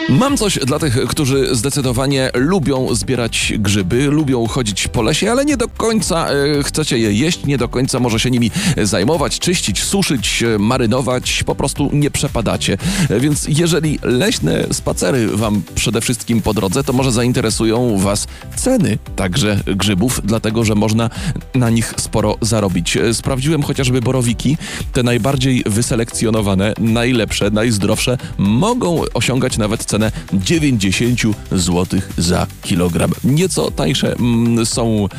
Mam coś dla tych, którzy zdecydowanie lubią zbierać grzyby, lubią chodzić po lesie, ale nie do końca chcecie je jeść, nie do końca może się nimi zajmować, czyścić, suszyć, marynować, po prostu nie przepadacie. Więc jeżeli leśne spacery wam przede wszystkim po drodze, to może zainteresują was ceny także grzybów, dlatego że można na nich sporo zarobić. Sprawdziłem chociażby borowiki, te najbardziej wyselekcjonowane, najlepsze, najzdrowsze, mogą osiągać nawet cenę 90 zł za kilogram. Nieco tańsze są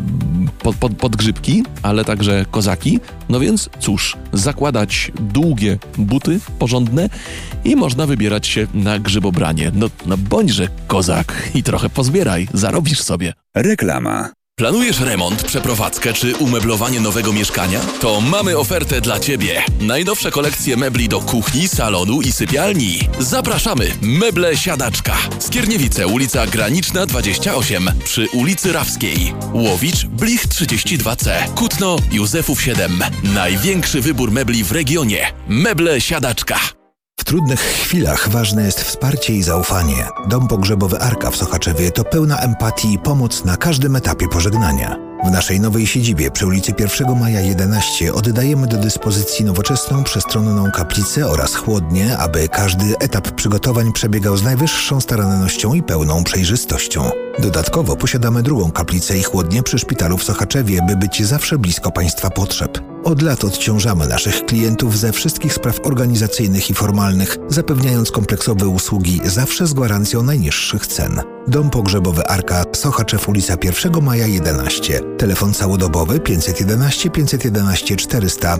podgrzybki, ale także kozaki. No więc cóż, zakładać długie buty porządne i można wybierać się na grzybobranie. No bądźże kozak i trochę pozbieraj, zarobisz sobie. Reklama. Planujesz remont, przeprowadzkę czy umeblowanie nowego mieszkania? To mamy ofertę dla Ciebie. Najnowsze kolekcje mebli do kuchni, salonu i sypialni. Zapraszamy! Meble Siadaczka. Skierniewice, ulica Graniczna 28 przy ulicy Rawskiej. Łowicz, Blich 32C. Kutno, Józefów 7. Największy wybór mebli w regionie. Meble Siadaczka. W trudnych chwilach ważne jest wsparcie i zaufanie. Dom pogrzebowy Arka w Sochaczewie to pełna empatii i pomoc na każdym etapie pożegnania. W naszej nowej siedzibie przy ulicy 1 Maja 11 oddajemy do dyspozycji nowoczesną, przestronną kaplicę oraz chłodnię, aby każdy etap przygotowań przebiegał z najwyższą starannością i pełną przejrzystością. Dodatkowo posiadamy drugą kaplicę i chłodnię przy szpitalu w Sochaczewie, by być zawsze blisko Państwa potrzeb. Od lat odciążamy naszych klientów ze wszystkich spraw organizacyjnych i formalnych, zapewniając kompleksowe usługi zawsze z gwarancją najniższych cen. Dom pogrzebowy Arka, Sochaczew, ulica 1 Maja 11. Telefon całodobowy 511 511 400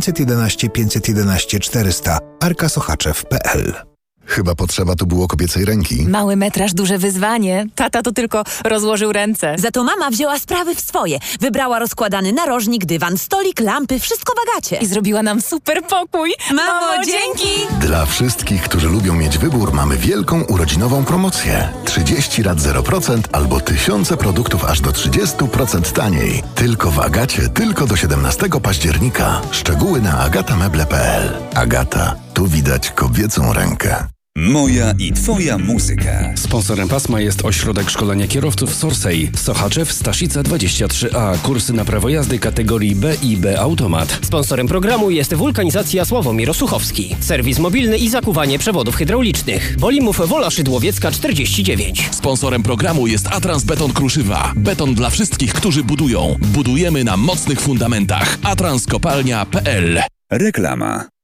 511 511 400 arkasoczaczew.pl. Chyba potrzeba tu było kobiecej ręki. Mały metraż, duże wyzwanie. Tata to tylko rozłożył ręce. Za to mama wzięła sprawy w swoje. Wybrała rozkładany narożnik, dywan, stolik, lampy, wszystko w Agacie. I zrobiła nam super pokój. Mamo, dzięki! Dla wszystkich, którzy lubią mieć wybór, mamy wielką urodzinową promocję. 30 rat 0% albo tysiące produktów aż do 30% taniej. Tylko w Agacie, tylko do 17 października. Szczegóły na agatameble.pl. Agata, tu widać kobiecą rękę. Moja i Twoja muzyka. Sponsorem pasma jest Ośrodek Szkolenia Kierowców Sorsej. Sochaczew, Staszica 23A. Kursy na prawo jazdy kategorii B i B Automat. Sponsorem programu jest Wulkanizacja Sławomir Osuchowski. Serwis mobilny i zakuwanie przewodów hydraulicznych. Wolimów Wola Szydłowiecka 49. Sponsorem programu jest Atrans Beton Kruszywa. Beton dla wszystkich, którzy budują. Budujemy na mocnych fundamentach. atranskopalnia.pl. Reklama.